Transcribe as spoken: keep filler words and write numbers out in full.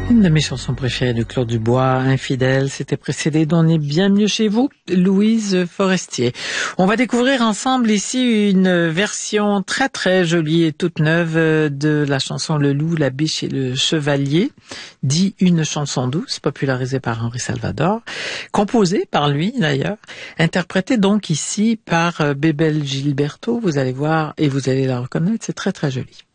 Une de mes chansons préférées de Claude Dubois, Infidèle, c'était précédé d'On est bien mieux chez vous, Louise Forestier. On va découvrir ensemble ici une version très très jolie et toute neuve de la chanson Le Loup, la Biche et le Chevalier, dit une chanson douce, popularisée par Henri Salvador, composée par lui d'ailleurs, interprétée donc ici par Bébel Gilberto. Vous allez voir et vous allez la reconnaître, c'est très très joli.